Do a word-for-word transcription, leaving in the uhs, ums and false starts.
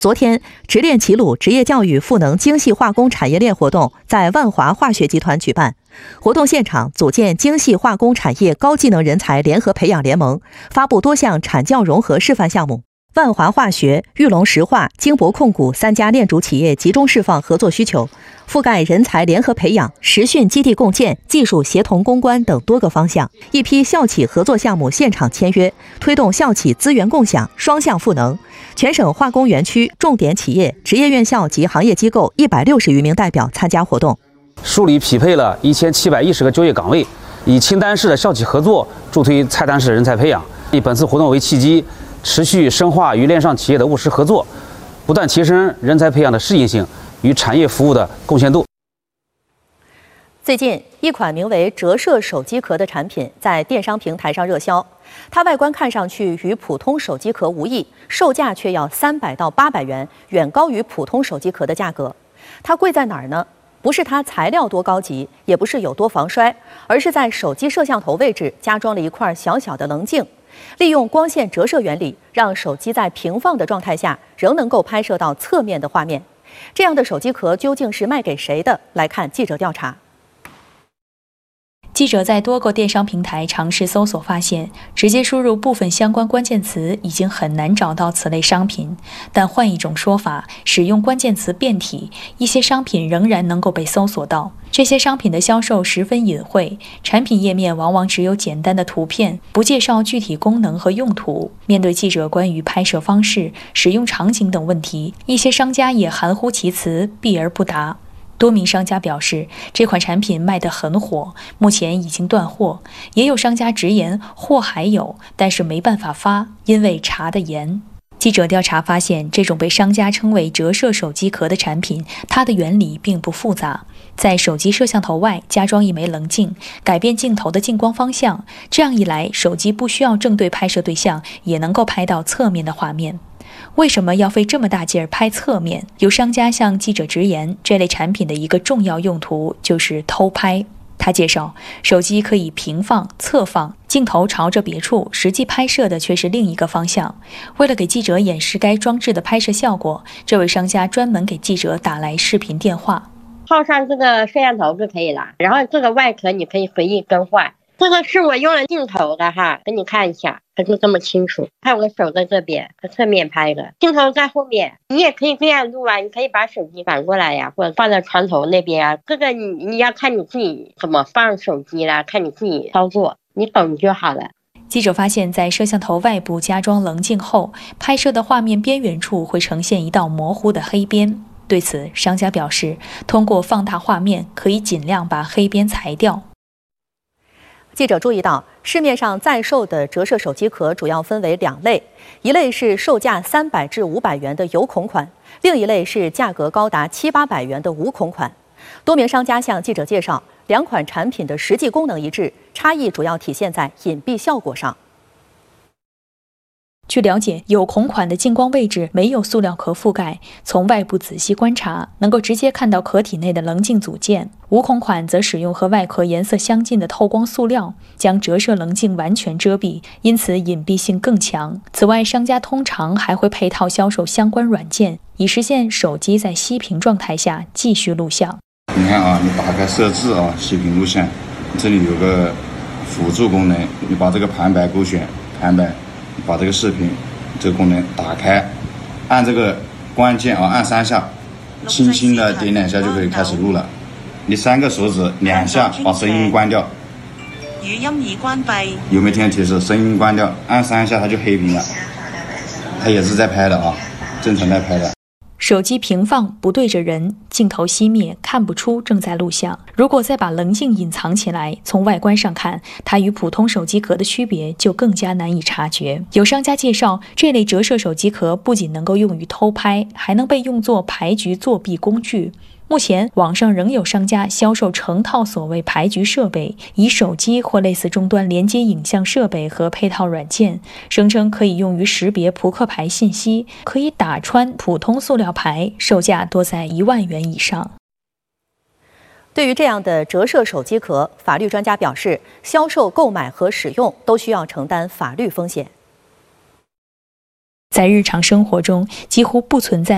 昨天，直炼齐鲁职业教育赋能精细化工产业链活动在万华化学集团举办。活动现场组建精细化工产业高技能人才联合培养联盟，发布多项产教融合示范项目。万华化学、玉龙石化、金博控股三家链主企业集中释放合作需求，覆盖人才联合培养、实训基地共建、技术协同攻关等多个方向。一批校企合作项目现场签约，推动校企资源共享、双向赋能。全省化工园区重点企业、职业院校及行业机构一百六十余名代表参加活动。 梳理匹配了一千七百一十个就业岗位，以清单式的校企合作助推菜单式的人才培养。以本次活动为契机，持续深化与链上企业的务实合作，不断提升人才培养的适应性与产业服务的贡献度。 最近，一款名为折射手机壳的产品在电商平台上热销。它外观看上去与普通手机壳无异，售价却要三百到八百元，远高于普通手机壳的价格。它贵在哪儿呢？不是它材料多高级，也不是有多防摔，而是在手机摄像头位置加装了一块小小的棱镜。利用光线折射原理，让手机在平放的状态下仍能够拍摄到侧面的画面。这样的手机壳究竟是卖给谁的？来看记者调查。 记者在多个电商平台尝试搜索，发现直接输入部分相关关键词已经很难找到此类商品。但换一种说法，使用关键词变体，一些商品仍然能够被搜索到。这些商品的销售十分隐晦，产品页面往往只有简单的图片，不介绍具体功能和用途。面对记者关于拍摄方式、使用场景等问题，一些商家也含糊其辞，避而不答。多名商家表示，这款产品卖得很火，目前已经断货。也有商家直言，货还有，但是没办法发，因为查得严。记者调查发现，这种被商家称为折射手机壳的产品，它的原理并不复杂。在手机摄像头外加装一枚棱镜，改变镜头的进光方向，这样一来，手机不需要正对拍摄对象，也能够拍到侧面的画面。为什么要费这么大劲儿拍侧面？有商家向记者直言，这类产品的一个重要用途就是偷拍。他介绍，手机可以平放、侧放，镜头朝着别处，实际拍摄的却是另一个方向。为了给记者演示该装置的拍摄效果，这位商家专门给记者打来视频电话。 套上这个摄像头就可以了，然后这个外壳你可以随意更换。这个是我用了镜头的哈，给你看一下，它就这么清楚。还有个手在这边，它侧面拍的，镜头在后面。你也可以这样录啊，你可以把手机反过来呀，或者放在床头那边啊。这个你你要看你自己怎么放手机啦，看你自己操作，你懂就好了。 记者发现，在摄像头外部加装棱镜后，拍摄的画面边缘处会呈现一道模糊的黑边。对此，商家表示，通过放大画面，可以尽量把黑边裁掉。 记者注意到，市面上在售的折射手机壳主要分为两类，一类是售价三百至五百元的有孔款，另一类是价格高达七八百元的无孔款。多名商家向记者介绍，两款产品的实际功能一致，差异主要体现在隐蔽效果上。 据了解，有孔款的进光位置没有塑料壳覆盖，从外部仔细观察，能够直接看到壳体内的棱镜组件。无孔款则使用和外壳颜色相近的透光塑料，将折射棱镜完全遮蔽，因此隐蔽性更强。此外，商家通常还会配套销售相关软件，以实现手机在熄屏状态下继续录像。 你看啊，你打开设置啊，熄屏录像，这里有个辅助功能，你把这个旁白勾选，旁白。把这个视频这个功能打开，按这个关键啊，按三下，轻轻的点两下就可以开始录了。你三个手指两下把声音关掉， 语音已关闭。 有没有听见提示？声音关掉，按三下它就黑屏了。它也是在拍的啊，正常在拍的。 手机平放不对着人，镜头熄灭，看不出正在录像。如果再把棱镜隐藏起来，从外观上看，它与普通手机壳的区别就更加难以察觉。有商家介绍，这类折射手机壳不仅能够用于偷拍，还能被用作牌局作弊工具。目前，网上仍有商家销售成套所谓牌局设备，以手机或类似终端连接影像设备和配套软件，声称可以用于识别扑克牌信息，可以打穿普通塑料牌，售价多在一万元以上。 对于这样的折射手机壳，法律专家表示，销售、购买和使用都需要承担法律风险。 在日常生活中，几乎不存在